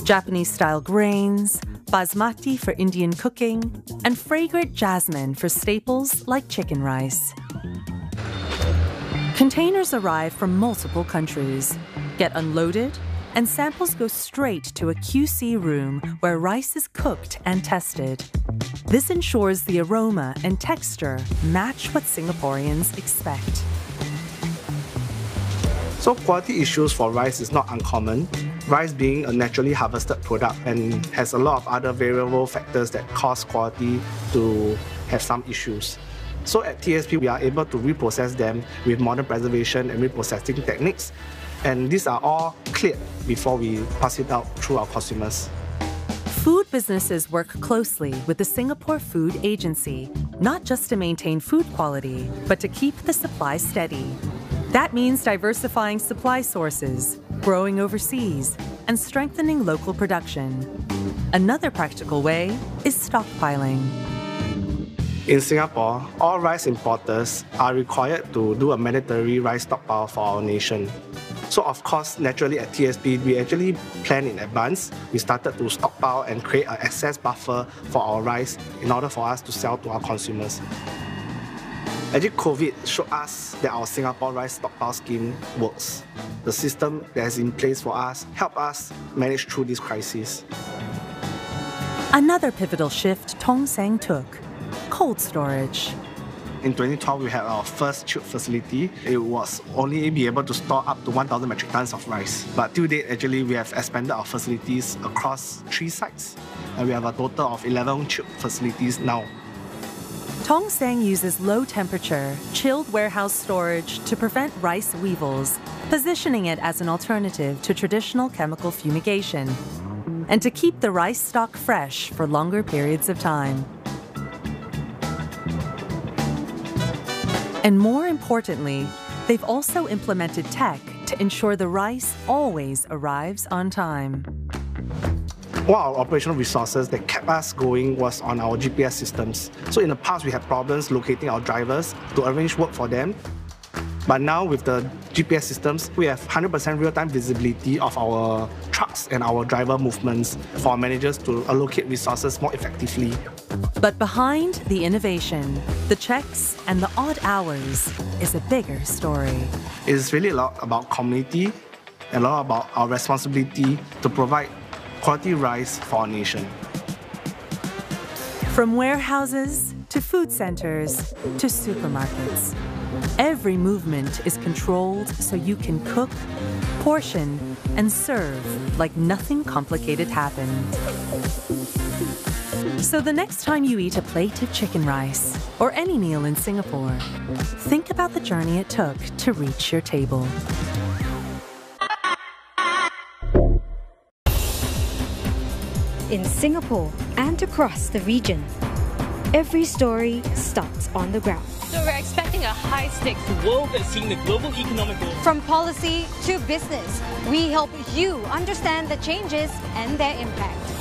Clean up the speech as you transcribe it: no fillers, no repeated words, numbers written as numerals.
Japanese-style grains, basmati for Indian cooking, and fragrant jasmine for staples like chicken rice. Containers arrive from multiple countries, get unloaded, and samples go straight to a QC room where rice is cooked and tested. This ensures the aroma and texture match what Singaporeans expect. So quality issues for rice is not uncommon. Rice being a naturally harvested product and has a lot of other variable factors that cause quality to have some issues. So at TSP, we are able to reprocess them with modern preservation and reprocessing techniques. And these are all cleared before we pass it out through our consumers. Food businesses work closely with the Singapore Food Agency, not just to maintain food quality, but to keep the supply steady. That means diversifying supply sources, growing overseas, and strengthening local production. Another practical way is stockpiling. In Singapore, all rice importers are required to do a mandatory rice stockpile for our nation. So of course, naturally at TSP, we actually plan in advance. We started to stockpile and create an excess buffer for our rice in order for us to sell to our consumers. Actually, COVID showed us that our Singapore rice stockpile scheme works. The system that is in place for us helps us manage through this crisis. Another pivotal shift Tong Seng took: cold storage. In 2012, we had our first chilled facility. It was only be able to store up to 1,000 metric tons of rice. But till date, actually, we have expanded our facilities across 3 sites. And we have a total of 11 chilled facilities now. Tong Seng uses low-temperature, chilled warehouse storage to prevent rice weevils, positioning it as an alternative to traditional chemical fumigation, and to keep the rice stock fresh for longer periods of time. And more importantly, they've also implemented tech to ensure the rice always arrives on time. One of our operational resources that kept us going was on our GPS systems. So in the past, we had problems locating our drivers to arrange work for them. But now with the GPS systems, we have 100% real-time visibility of our trucks and our driver movements for our managers to allocate resources more effectively. But behind the innovation, the checks, and the odd hours is a bigger story. It's really a lot about community and a lot about our responsibility to provide quality rice for our nation. From warehouses to food centers to supermarkets, every movement is controlled so you can cook, portion, and serve like nothing complicated happened. So the next time you eat a plate of chicken rice or any meal in Singapore, think about the journey it took to reach your table. In Singapore and across the region, every story starts on the ground. So we're expecting a high-stakes world that's seeing the global economic growth. From policy to business, we help you understand the changes and their impact.